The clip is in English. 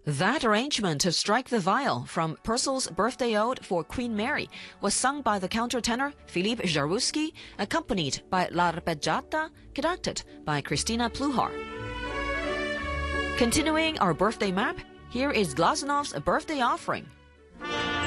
That arrangement to Strike the Viol from Purcell's Birthday Ode for Queen Mary was sung by the countertenor Philippe Jaroussky, accompanied by L'Arpeggiata, conducted by Christina Pluhar. Continuing our birthday map, here is Glazunov's Birthday Offering